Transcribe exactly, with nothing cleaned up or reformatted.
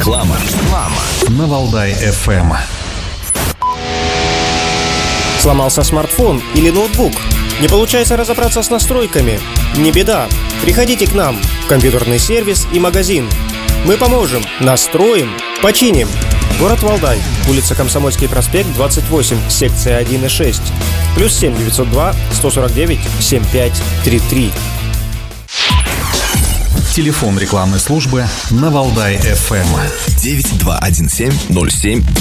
Реклама. Реклама. На Валдай эф эм. Сломался смартфон или ноутбук? Не получается разобраться с настройками? Не беда. Приходите к нам в компьютерный сервис и магазин. Мы поможем, настроим, починим. Город Валдай, улица Комсомольский проспект, двадцать восемь, секция один и шесть. Плюс семь девятьсот два сто сорок девять семьдесят пять тридцать три. Телефон рекламной службы на Валдай эф эм. девять два один семь ноль семь